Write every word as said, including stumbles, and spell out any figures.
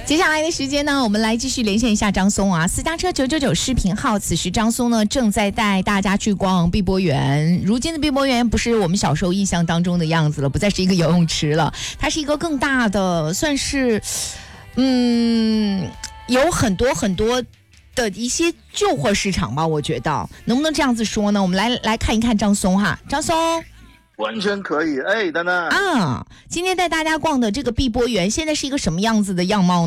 接下来的时间呢，我们来继续连线一下张松啊，私家车九九九视频号。此时张松呢正在带大家去逛碧波园。如今的碧波园不是我们小时候印象当中的样子了，不再是一个游泳池了，它是一个更大的，算是嗯有很多很多的一些旧货市场吧，我觉得能不能这样子说呢？我们来来看一看张松哈，张松。 完全可以，哎，丹丹啊，今天带大家逛的这个碧波园，现在是一个什么样子的样貌呢？